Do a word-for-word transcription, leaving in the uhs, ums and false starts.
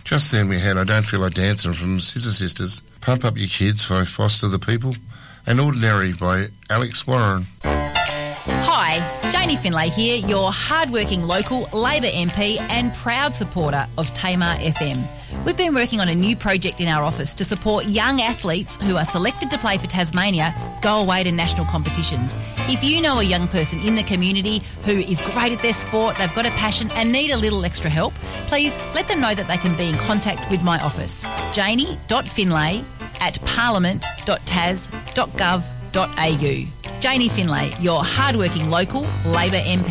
Just then we had I Don't Feel Like Dancing from Scissor Sisters, Pump Up Your Kids by Foster the People, and Ordinary by Alex Warren. Hi, Janie Finlay here, your hard-working local Labor M P and proud supporter of Tamar F M. We've been working on a new project in our office to support young athletes who are selected to play for Tasmania go away to national competitions. If you know a young person in the community who is great at their sport, they've got a passion and need a little extra help, please let them know that they can be in contact with my office, janie dot finlay at parliament dot tas dot gov dot a u. Janie Finlay, your hard-working local Labor M P.